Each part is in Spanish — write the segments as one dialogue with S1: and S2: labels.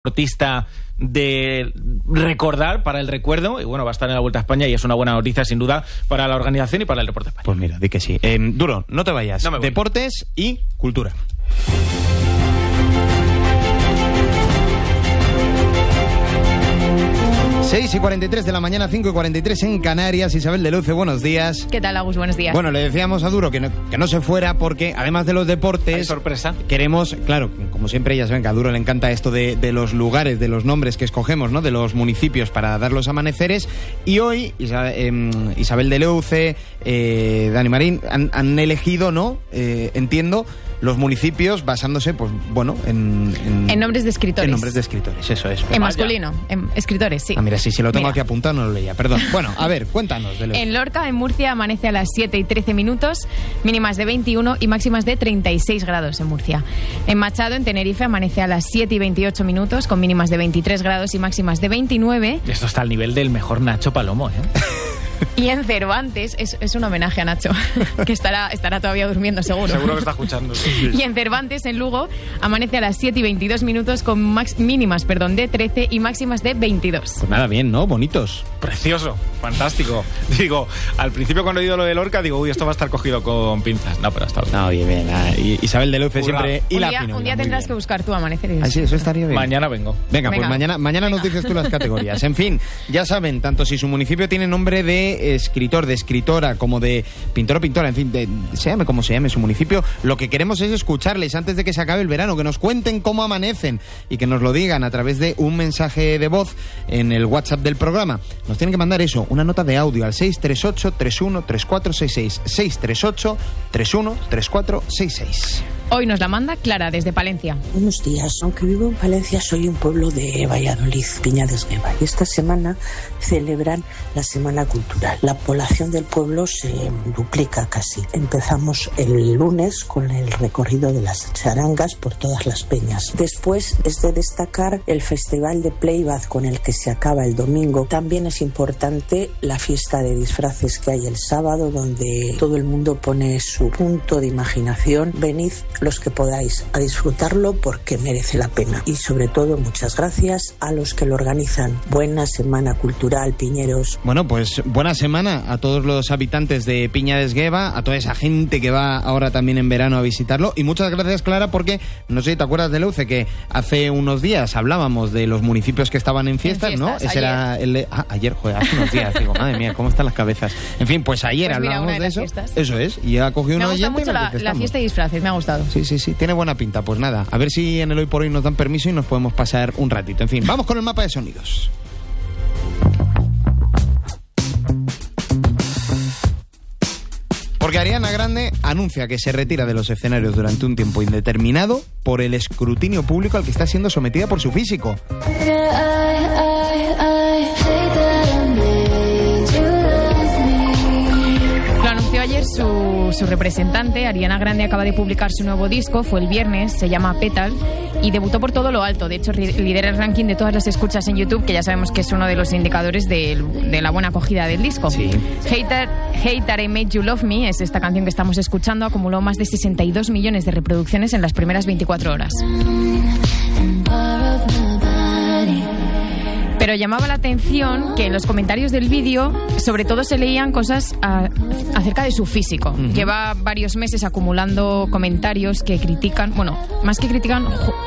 S1: deportista de recordar para el recuerdo, y bueno, va a estar en la Vuelta a España y es una buena noticia sin duda para la organización y para el deporte español.
S2: Pues mira, di que sí. Duro, no te vayas.
S1: No me voy.
S2: Deportes y cultura. 6:43 de la mañana, 5:43 en Canarias. Isabel de Luce, buenos días.
S3: ¿Qué tal, Agus? Buenos días.
S2: Bueno, le decíamos a Duro que no se fuera porque, además de los deportes...
S1: ¿Hay sorpresa?
S2: Queremos, claro, como siempre ya saben que a Duro le encanta esto de los lugares, de los nombres que escogemos, ¿no? De los municipios para dar los amaneceres. Y hoy Isabel de Luce, Dani Marín han elegido, ¿no? Entiendo, los municipios basándose, pues bueno, en
S3: nombres de escritores.
S2: En nombres de escritores, eso es.
S3: En masculino, en escritores, sí.
S2: Ah, mira, sí, si lo tengo
S3: Mira.
S2: aquí apuntado no lo leía, perdón. Bueno, a ver, cuéntanos.
S3: En Lorca, en Murcia, amanece a las 7:13, mínimas de 21 y máximas de 36 grados en Murcia. En Machado, en Tenerife, amanece a las 7:28, con mínimas de 23 grados y máximas de 29.
S1: Esto está al nivel del mejor Nacho Palomo, ¿eh?
S3: Y en Cervantes, es un homenaje a Nacho, que estará todavía durmiendo, seguro.
S1: Seguro que está escuchando.
S3: Y en Cervantes, en Lugo, amanece a las 7:22, con mínimas de 13 y máximas de 22.
S2: Pues nada, bien, ¿no? Bonitos.
S1: Precioso, fantástico. Digo, al principio cuando he oído lo de Lorca, digo, uy, esto va a estar cogido con pinzas. No, pero está bien.
S2: No, bien. Isabel de Luce siempre... Y
S3: un día tendrás que buscar tu amanecer.
S2: Ah, sí, eso estaría bien.
S1: Mañana vengo.
S2: Venga, pues mañana nos dices tú las categorías. En fin, ya saben, tanto si su municipio tiene nombre de escritor, de escritora, como de pintor o pintora, en fin, se llame como se llame su municipio, lo que queremos es escucharles antes de que se acabe el verano, que nos cuenten cómo amanecen y que nos lo digan a través de un mensaje de voz en el WhatsApp del programa. Nos tienen que mandar eso, una nota de audio al 638-313466, 638-313466.
S3: Hoy nos la manda Clara, desde Palencia.
S4: Buenos días. Aunque vivo en Palencia, soy un pueblo de Valladolid, Piñades Gueva. Y esta semana celebran la Semana Cultural. La población del pueblo se duplica casi. Empezamos el lunes con el recorrido de las charangas por todas las peñas. Después es de destacar el festival de Playback con el que se acaba el domingo. También es importante la fiesta de disfraces que hay el sábado, donde todo el mundo pone su punto de imaginación. Venid los que podáis a disfrutarlo porque merece la pena. Y sobre todo, muchas gracias a los que lo organizan. Buena Semana Cultural, Piñeros.
S2: Bueno, pues buena semana a todos los habitantes de Piñades Gueva, a toda esa gente que va ahora también en verano a visitarlo. Y muchas gracias, Clara, porque no sé si te acuerdas de Luce, que hace unos días hablábamos de los municipios que estaban en fiestas, ¿no? Ese era el de... ayer, joder, hace unos días. Digo, madre mía, ¿cómo están las cabezas? En fin, pues ayer
S3: pues mira,
S2: hablábamos de eso.
S3: Fiestas.
S2: Eso es, y ha cogido una oyente.
S3: Me gusta mucho la fiesta de disfraces, me ha gustado.
S2: Sí, tiene buena pinta. Pues nada, a ver si en el Hoy por Hoy nos dan permiso y nos podemos pasar un ratito. En fin, vamos con el mapa de sonidos. Porque Ariana Grande anuncia que se retira de los escenarios durante un tiempo indeterminado por el escrutinio público al que está siendo sometida por su físico.
S3: Ayer su representante, Ariana Grande, acaba de publicar su nuevo disco, fue el viernes, se llama Petal, y debutó por todo lo alto. De hecho, lidera el ranking de todas las escuchas en YouTube, que ya sabemos que es uno de los indicadores de la buena acogida del disco.
S2: Sí.
S3: Hater, I Made You Love Me es esta canción que estamos escuchando, acumuló más de 62 millones de reproducciones en las primeras 24 horas. Pero llamaba la atención que en los comentarios del vídeo sobre todo se leían cosas acerca de su físico. Uh-huh. Lleva varios meses acumulando comentarios que critican, bueno, más que critican,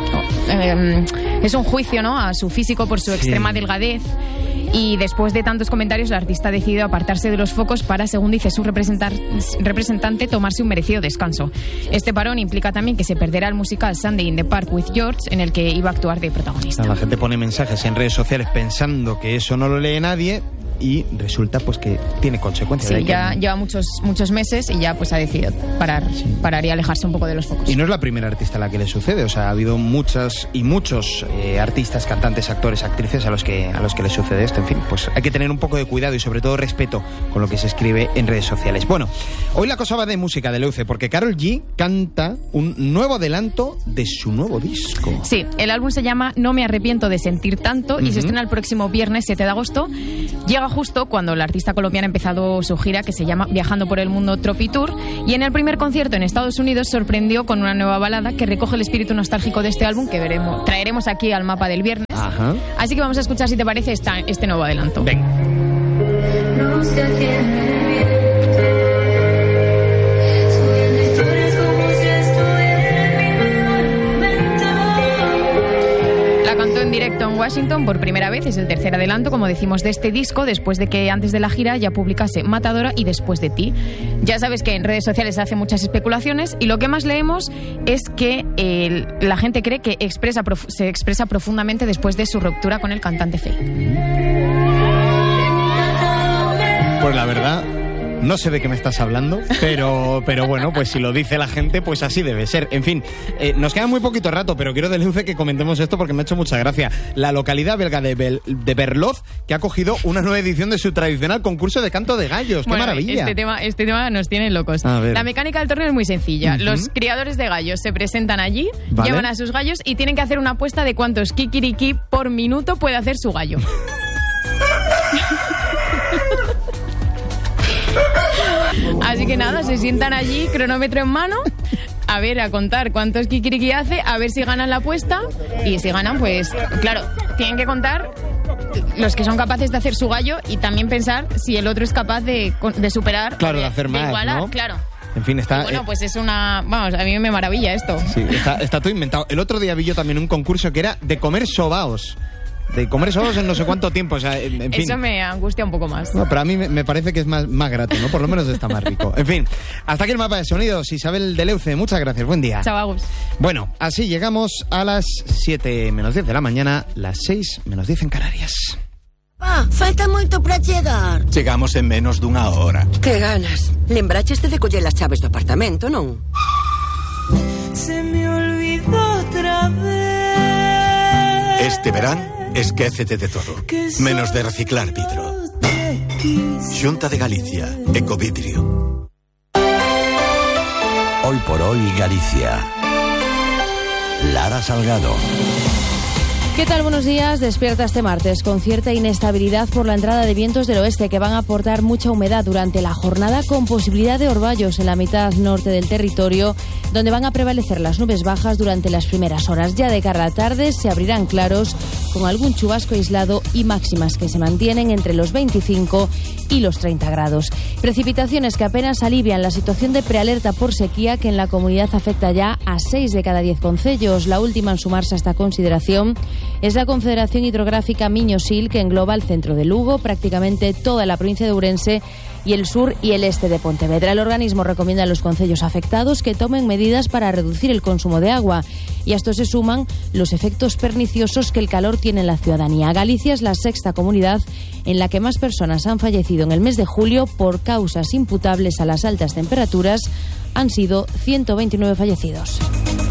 S3: es un juicio, ¿no?, a su físico por su extrema delgadez. Y después de tantos comentarios, la artista ha decidido apartarse de los focos para, según dice su representante, tomarse un merecido descanso. Este parón implica también que se perderá el musical Sunday in the Park with George, en el que iba a actuar de protagonista.
S2: La gente pone mensajes en redes sociales pensando que eso no lo lee nadie y resulta pues que tiene consecuencias.
S3: Sí, ya lleva muchos meses y ya pues ha decidido parar y alejarse un poco de los focos.
S2: Y no es la primera artista a la que le sucede, o sea, ha habido muchos artistas, cantantes, actores, actrices a los que le sucede esto. En fin, pues hay que tener un poco de cuidado y sobre todo respeto con lo que se escribe en redes sociales. Bueno, hoy la cosa va de música, de Luce, porque Karol G canta un nuevo adelanto de su nuevo disco.
S3: Sí, el álbum se llama No me arrepiento de sentir tanto y se estrena el próximo viernes 7 de agosto. Llega llegaba justo cuando la artista colombiana ha empezado su gira que se llama Viajando por el Mundo Tropitour, y en el primer concierto en Estados Unidos sorprendió con una nueva balada que recoge el espíritu nostálgico de este álbum que traeremos aquí al mapa del viernes.
S2: Ajá.
S3: Así que vamos a escuchar, si te parece, este nuevo adelanto.
S2: Venga.
S5: No se atiende bien.
S3: Cantó en directo en Washington por primera vez, es el tercer adelanto, como decimos, de este disco, después de que antes de la gira ya publicase Matadora y Después de ti. Ya sabes que en redes sociales se hacen muchas especulaciones y lo que más leemos es que la gente cree que se expresa profundamente después de su ruptura con el cantante Feid.
S2: Pues la verdad, no sé de qué me estás hablando, pero bueno, pues si lo dice la gente, pues así debe ser. En fin, nos queda muy poquito rato, pero quiero de Leuce que comentemos esto porque me ha hecho mucha gracia. La localidad belga de Berloz, que ha cogido una nueva edición de su tradicional concurso de canto de gallos. ¡Qué maravilla!
S3: Este tema nos tiene locos. La mecánica del torneo es muy sencilla. Los criadores de gallos se presentan allí, llevan a sus gallos y tienen que hacer una apuesta de cuántos kikiriki por minuto puede hacer su gallo. Así que nada, se sientan allí, cronómetro en mano, a contar cuántos kikiriki hace, a ver si ganan la apuesta, y si ganan, pues claro, tienen que contar los que son capaces de hacer su gallo y también pensar si el otro es capaz de superar,
S2: claro, de hacer más,
S3: igualar,
S2: ¿no?
S3: Claro.
S2: En fin, está...
S3: Bueno, pues es una... Vamos, a mí me maravilla esto.
S2: Sí, está todo inventado. El otro día vi yo también un concurso que era de comer sobaos. De comer sobaos en no sé cuánto tiempo, o sea, en fin.
S3: Eso me angustia un poco más.
S2: No, pero a mí me parece que es más grato, ¿no? Por lo menos está más rico. En fin, hasta aquí el mapa de sonidos. Isabel de Leuce, muchas gracias, buen día.
S3: Chao, Agus.
S2: Bueno, así llegamos a las 7 menos 10 de la mañana, las 6 menos 10 en Canarias.
S6: Falta moito para chegar.
S7: Chegamos en menos dunha hora.
S6: Que ganas. Lembraches de coller as chaves do apartamento, non?
S5: Se me olvidó otra vez.
S7: Este verán, esquécete de todo, menos de reciclar vidro. Xunta de Galicia, Ecovidrio.
S8: Hoy por hoy Galicia. Lara Salgado.
S9: ¿Qué tal? Buenos días. Despierta este martes con cierta inestabilidad por la entrada de vientos del oeste que van a aportar mucha humedad durante la jornada, con posibilidad de orvallos en la mitad norte del territorio, donde van a prevalecer las nubes bajas durante las primeras horas. Ya de cara a la tarde se abrirán claros con algún chubasco aislado y máximas que se mantienen entre los 25 y los 30 grados. Precipitaciones que apenas alivian la situación de prealerta por sequía que en la comunidad afecta ya a 6 de cada 10 concellos. La última en sumarse a esta consideración es la Confederación Hidrográfica Miño-Sil, que engloba el centro de Lugo, prácticamente toda la provincia de Ourense y el sur y el este de Pontevedra. El organismo recomienda a los concellos afectados que tomen medidas para reducir el consumo de agua, y a esto se suman los efectos perniciosos que el calor tiene en la ciudadanía. Galicia es la sexta comunidad en la que más personas han fallecido en el mes de julio por causas imputables a las altas temperaturas. Han sido 129 fallecidos.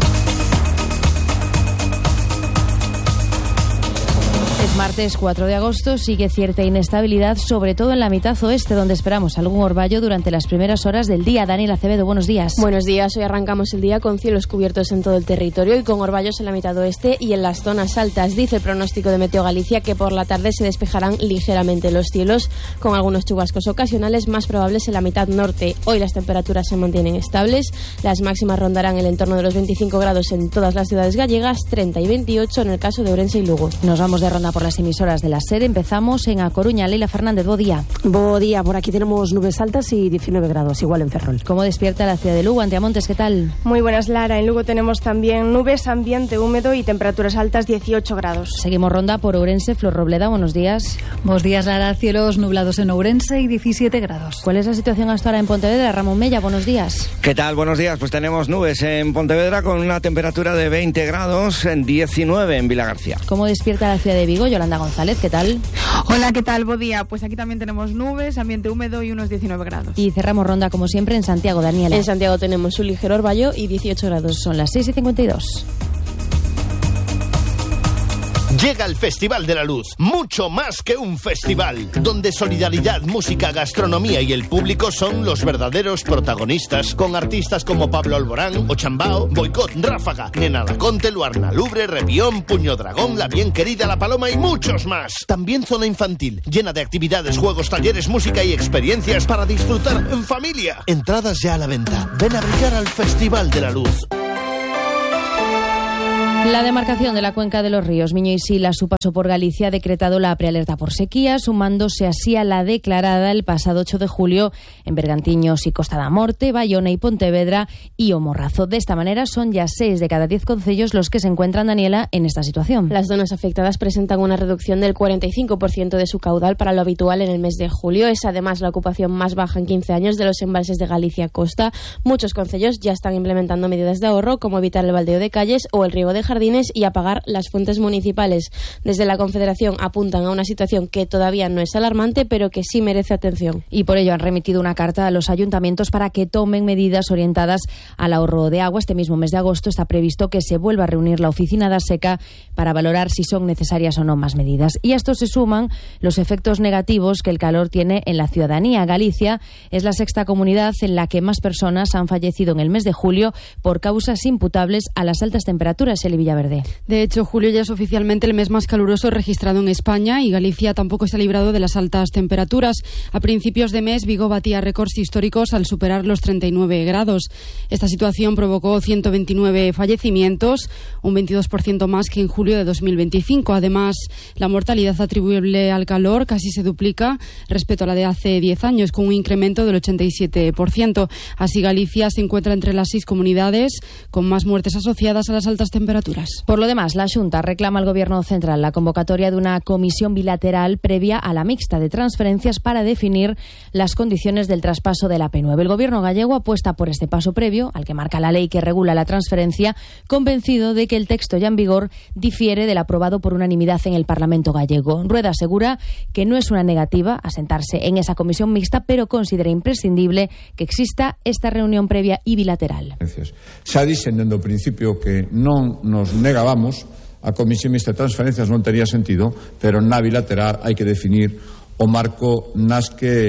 S9: Martes 4 de agosto sigue cierta inestabilidad, sobre todo en la mitad oeste, donde esperamos algún orvallo durante las primeras horas del día. Daniel Acevedo, buenos días.
S10: Buenos días. Hoy arrancamos el día con cielos cubiertos en todo el territorio y con orvallos en la mitad oeste y en las zonas altas. Dice el pronóstico de Meteo Galicia que por la tarde se despejarán ligeramente los cielos, con algunos chubascos ocasionales más probables en la mitad norte. Hoy las temperaturas se mantienen estables. Las máximas rondarán el entorno de los 25 grados en todas las ciudades gallegas, 30 y 28 en el caso de Ourense y Lugo.
S9: Nos vamos de ronda por las emisoras de la SER. Empezamos en A Coruña. Leila Fernández, bo día.
S11: Bo día, por aquí tenemos nubes altas y 19 grados, igual en Ferrol.
S9: ¿Cómo despierta la ciudad de Lugo? Anteamontes, ¿qué tal?
S12: Muy buenas, Lara. En Lugo tenemos también nubes, ambiente húmedo y temperaturas altas, 18 grados.
S9: Seguimos ronda por Ourense. Flor Robleda, buenos días.
S13: Buenos días, Lara. Cielos nublados en Ourense y 17 grados.
S9: ¿Cuál es la situación hasta ahora en Pontevedra? Ramón Mella, buenos días.
S14: ¿Qué tal? Buenos días. Pues tenemos nubes en Pontevedra con una temperatura de 20 grados, en 19 en Vilagarcía.
S9: ¿Cómo despierta la ciudad de Vigo? Yolanda González, ¿qué tal?
S15: Hola, ¿qué tal? Buen día. Pues aquí también tenemos nubes, ambiente húmedo y unos 19 grados.
S9: Y cerramos ronda, como siempre, en Santiago. Daniela.
S10: En Santiago tenemos un ligero orvallo y 18 grados.
S9: Son las 6:52.
S16: Llega el Festival de la Luz, mucho más que un festival, donde solidaridad, música, gastronomía y el público son los verdaderos protagonistas, con artistas como Pablo Alborán, Ochambao, Boicot, Ráfaga, Nena Laconte, Luarna Lubre, Revión, Puño Dragón, La Bien Querida, La Paloma y muchos más. También zona infantil, llena de actividades, juegos, talleres, música y experiencias para disfrutar en familia. Entradas ya a la venta. Ven a brillar al Festival de la Luz.
S9: La demarcación de la cuenca de los ríos Miño y Sil a su paso por Galicia ha decretado la prealerta por sequía, sumándose así a la declarada el pasado 8 de julio en Bergantiños y Costa da Morte, Bayona y Pontevedra y O Morrazo. De esta manera son ya 6 de cada 10 concellos los que se encuentran, Daniela, en esta situación.
S10: Las zonas afectadas presentan una reducción del 45% de su caudal para lo habitual en el mes de julio. Es además la ocupación más baja en 15 años de los embalses de Galicia Costa. Muchos concellos ya están implementando medidas de ahorro, como evitar el baldeo de calles o el riego de jardines y apagar las fuentes municipales. Desde la Confederación apuntan a una situación que todavía no es alarmante, pero que sí merece atención.
S9: Y por ello han remitido una carta a los ayuntamientos para que tomen medidas orientadas al ahorro de agua. Este mismo mes de agosto está previsto que se vuelva a reunir la oficina da Seca para valorar si son necesarias o no más medidas. Y a esto se suman los efectos negativos que el calor tiene en la ciudadanía. Galicia es la sexta comunidad en la que más personas han fallecido en el mes de julio por causas imputables a las altas temperaturas. Eli Villaverde.
S17: De hecho, julio ya es oficialmente el mes más caluroso registrado en España y Galicia tampoco se ha librado de las altas temperaturas. A principios de mes, Vigo batía récords históricos al superar los 39 grados. Esta situación provocó 129 fallecimientos, un 22% más que en julio de 2025. Además, la mortalidad atribuible al calor casi se duplica respecto a la de hace 10 años, con un incremento del 87%. Así, Galicia se encuentra entre las 6 comunidades con más muertes asociadas a las altas temperaturas.
S9: Por lo demás, la Xunta reclama al Gobierno central la convocatoria de una comisión bilateral previa a la mixta de transferencias para definir las condiciones del traspaso de la P9. El Gobierno gallego apuesta por este paso previo, al que marca la ley que regula la transferencia, convencido de que el texto ya en vigor difiere del aprobado por unanimidad en el Parlamento gallego. Rueda asegura que no es una negativa a sentarse en esa comisión mixta, pero considera imprescindible que exista esta reunión previa y bilateral.
S18: Xa dixen dende o principio que non nos negábamos a comisión mixta de transferencias, non tería sentido, pero na bilateral hai que definir o marco no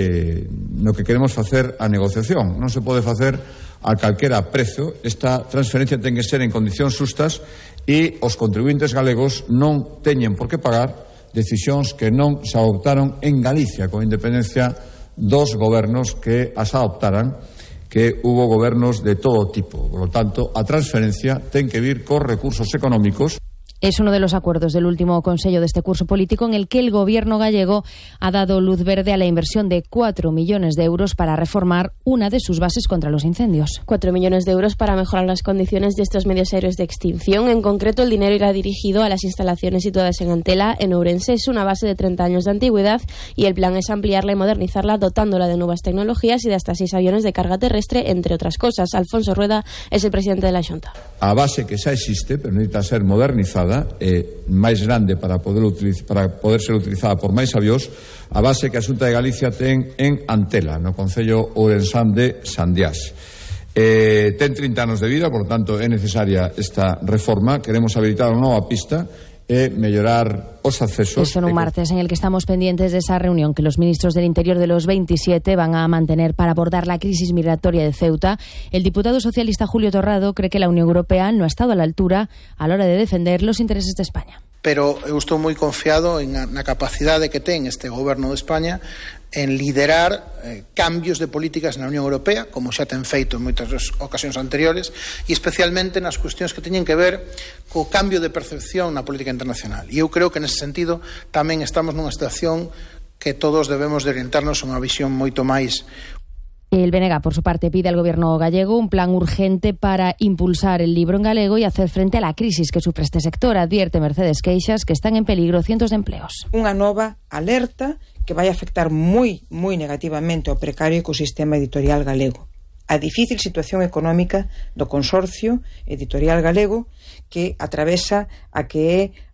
S18: que queremos facer a negociación. Non se pode facer a calquera prezo. Esta transferencia ten que ser en condicións justas e os contribuintes galegos non teñen por que pagar decisións que non se adoptaron en Galicia, con independencia dos gobernos que as adoptaran, que hubo gobernos de todo tipo. Por lo tanto, a transferencia ten que vir cos recursos económicos.
S9: Es uno de los acuerdos del último Consello de este curso político en el que el Gobierno gallego ha dado luz verde a la inversión de 4 millones de euros para reformar una de sus bases contra los incendios.
S10: 4 millones de euros para mejorar las condiciones de estos medios aéreos de extinción. En concreto, el dinero irá dirigido a las instalaciones situadas en Antela, en Ourense. Es una base de 30 años de antigüedad y el plan es ampliarla y modernizarla, dotándola de nuevas tecnologías y de hasta 6 aviones de carga terrestre, entre otras cosas. Alfonso Rueda es el presidente de la Xunta.
S18: A base que xa existe, pero necesita ser modernizada, máis grande para poder ser utilizada por máis avións, a base que a Xunta de Galicia ten en Antela, no concello ourensán de Sandiás. Ten 30 anos de vida, por tanto é necesaria esta reforma. Queremos habilitar unha nova pista e mellorar os accesos.
S9: Esto en un martes en el que estamos pendientes de esa reunión que los ministros del Interior de los 27 van a mantener para abordar la crisis migratoria de Ceuta. El diputado socialista Julio Torrado cree que la Unión Europea no ha estado a la altura a la hora de defender los intereses de España.
S19: Pero eu estou moi confiado na capacidade que ten este goberno de España en liderar cambios de políticas na Unión Europea, como xa ten feito en moitas ocasións anteriores, e especialmente nas cuestións que teñen que ver co cambio de percepción na política internacional. E eu creo que nese sentido tamén estamos nunha situación que todos debemos de orientarnos a unha visión moito máis.
S9: El BNG, por su parte, pide al Gobierno gallego un plan urgente para impulsar el libro en galego y hacer frente a la crisis que sufre este sector. Advierte Mercedes Queixas que están en peligro cientos de empleos.
S20: Unha nova alerta que vai afectar moi negativamente ao precario ecosistema editorial galego. A difícil situación económica do Consorcio Editorial Galego, que atravesa a que é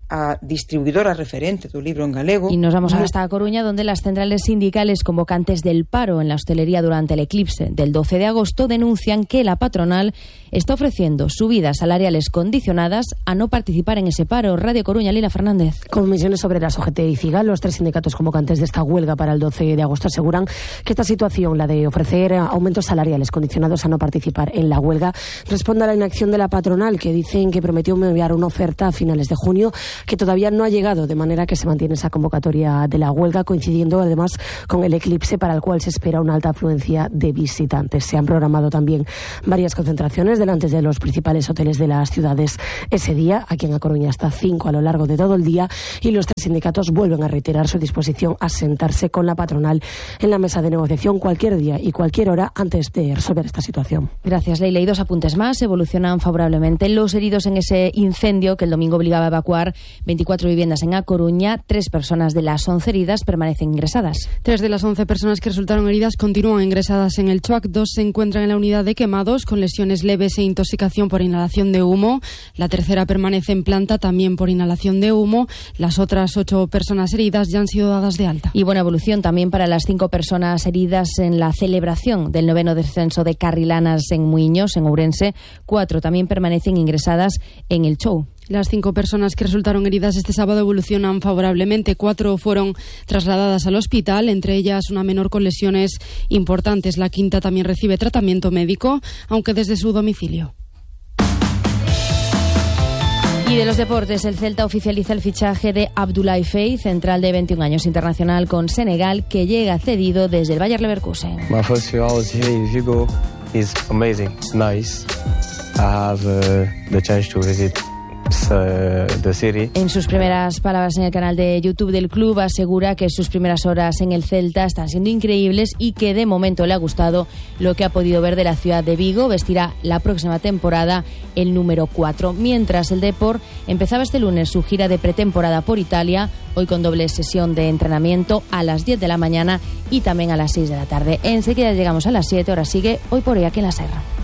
S20: a distribuidora referente do libro en galego.
S9: Y nos vamos hasta A Coruña, donde las centrales sindicales convocantes del paro en la hostelería durante el eclipse del 12 de agosto denuncian que la patronal está ofreciendo subidas salariales condicionadas a no participar en ese paro. Radio Coruña, Lila Fernández.
S11: Comisiones Obreras, OGT y CIGAL, los 3 sindicatos convocantes de esta huelga para el 12 de agosto, aseguran que esta situación, la de ofrecer aumentos salariales condicionados a no participar en la huelga, responde a la inacción de la patronal, que dicen que prometió enviar una oferta a finales de junio, que todavía no ha llegado, de manera que se mantiene esa convocatoria de la huelga, coincidiendo además con el eclipse, para el cual se espera una alta afluencia de visitantes. Se han programado también varias concentraciones delante de los principales hoteles de las ciudades ese día. Aquí en A Coruña hasta 5 a lo largo de todo el día, y los 3 sindicatos vuelven a reiterar su disposición a sentarse con la patronal en la mesa de negociación cualquier día y cualquier hora antes de resolver esta situación.
S9: Gracias, Leila. Y 2 apuntes más. Evolucionan favorablemente los heridos en ese incendio que el domingo obligaba a evacuar 24 viviendas en A Coruña. 3 personas de las 11 heridas permanecen ingresadas.
S17: 3 de las 11 personas que resultaron heridas continúan ingresadas en el CHUAC. 2 se encuentran en la unidad de quemados con lesiones leves e intoxicación por inhalación de humo. La tercera permanece en planta también por inhalación de humo. Las otras 8 personas heridas ya han sido dadas de alta.
S9: Y buena evolución también para las 5 personas heridas en la celebración del 9º descenso de Carrilanas en Muiños, en Ourense. 4 también permanecen ingresadas en el show.
S17: Las 5 personas que resultaron heridas este sábado evolucionan favorablemente. 4 fueron trasladadas al hospital, entre ellas una menor con lesiones importantes. La quinta también recibe tratamiento médico, aunque desde su domicilio.
S9: Y de los deportes, el Celta oficializa el fichaje de Abdoulaye Faye, central de 21 años, internacional con Senegal, que llega cedido desde el Bayer Leverkusen.
S21: My first few hours here in Vigo is amazing, nice. I have the chance to visit the city.
S9: En sus primeras palabras en el canal de YouTube del club, asegura que sus primeras horas en el Celta están siendo increíbles y que de momento le ha gustado lo que ha podido ver de la ciudad de Vigo. Vestirá la próxima temporada el número 4. Mientras el Depor empezaba este lunes su gira de pretemporada por Italia, hoy con doble sesión de entrenamiento a las 10 de la mañana y también a las 6 de la tarde. Enseguida llegamos a las 7, ahora sigue Hoy por Hoy aquí en La Serra.